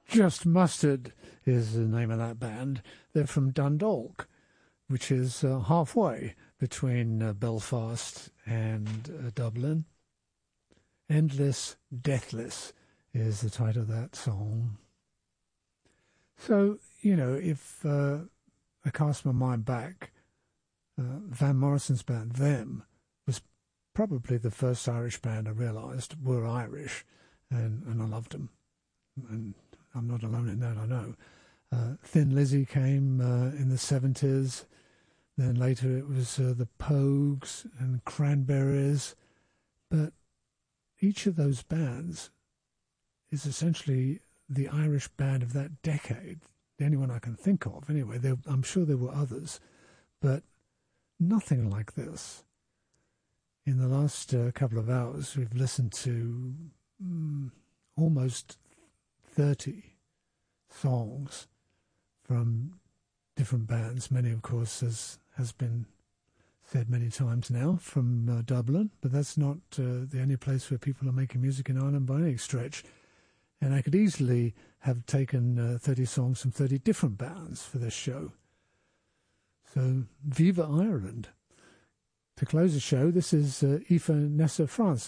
Just Mustard is the name of that band. They're from Dundalk, which is halfway between Belfast and Dublin. Endless, Deathless is the title of that song. So, you know, if I cast my mind back, Van Morrison's band, Them, was probably the first Irish band I realised were Irish, and I loved them. And I'm not alone in that, I know. Thin Lizzy came in the 70s. Then later it was the Pogues and Cranberries. But each of those bands is essentially the Irish band of that decade. The only one I can think of, anyway. I'm sure there were others, but nothing like this. In the last couple of hours, we've listened to almost 30 songs from different bands. Many, of course, as has been said many times now, from Dublin, but that's not the only place where people are making music in Ireland by any stretch. And I could easily have taken 30 songs from 30 different bands for this show. So, Viva Ireland. To close the show, this is Aoife Nessa France.